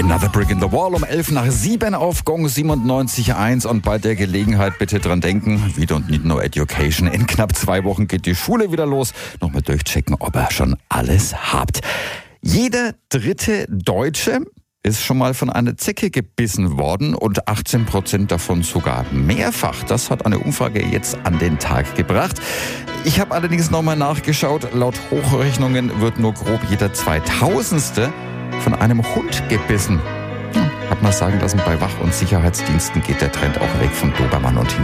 Another Brick in the Wall um 11:07 auf Gong 97.1 und bei der Gelegenheit bitte dran denken, wieder und nicht nur Education. In knapp 2 Wochen geht die Schule wieder los. Nochmal durchchecken, ob ihr schon alles habt. Jeder dritte Deutsche ist schon mal von einer Zecke gebissen worden und 18% davon sogar mehrfach. Das hat eine Umfrage jetzt an den Tag gebracht. Ich habe allerdings nochmal nachgeschaut. Laut Hochrechnungen wird nur grob jeder 2000. von einem Hund gebissen. Hat man sagen lassen, bei Wach- und Sicherheitsdiensten geht der Trend auch weg von Dobermann und hin